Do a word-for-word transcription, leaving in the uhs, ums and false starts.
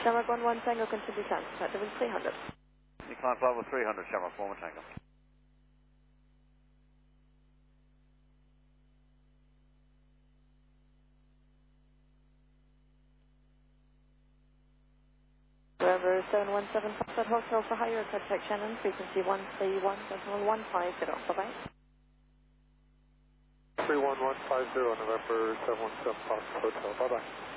Shamrock one one Tango, continue climb, flight level three hundred. Decline flight level three hundred, Shamrock one one Tango. Forever seven one seven, Foxtrot Hotel for higher, contact Shannon, frequency one three one decimal one five zero. Bye-bye. three one one five zero, November seven one seven, Foxtrot Hotel. Bye-bye.